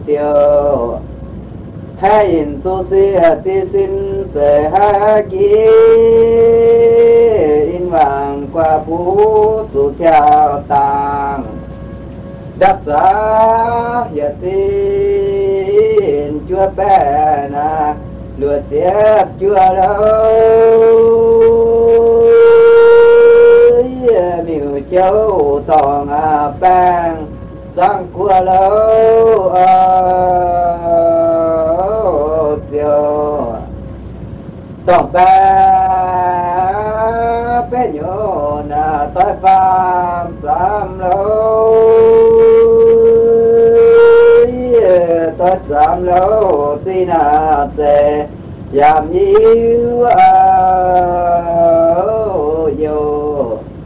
tiêu hai in tu si ti sin se ha ki in vàng qua phú tu theo tàng đắc giá hiệp tin chúa bé na lừa tiếp chúa đâu miêu châu tòng bang sang qua lâu tiêu tòng ba bé nhỏ na tới phàm sam lâu tới sam lâu tin na se giảm nhiêu vô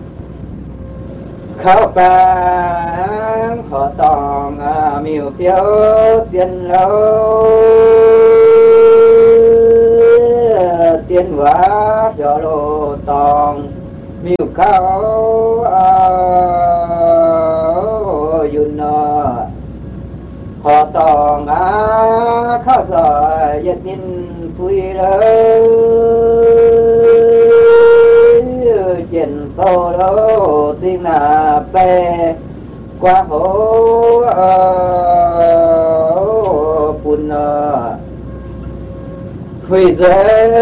khảo bán họ toàn miêu phiếu tiền lâu tiền hóa cho lô toàn miêu khảo yun họ toàn khảo rồi giật nhìn phui lớn trên tô lô tiếng là bè qua hố phun huy dễ